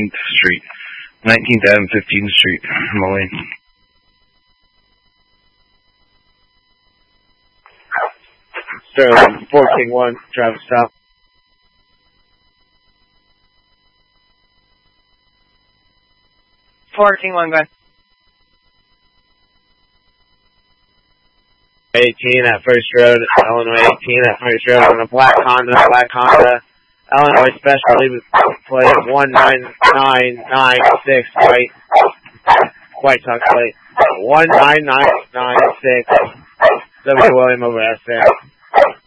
15th Street. 19th Ave and 15th Street, Moline. Sterling, 14-1, traffic stop. Go ahead. 18 at First Road, Illinois 18 at First Road on a black Honda, Illinois Specialty plate 19996, white Sox plate 19996, W. William over S.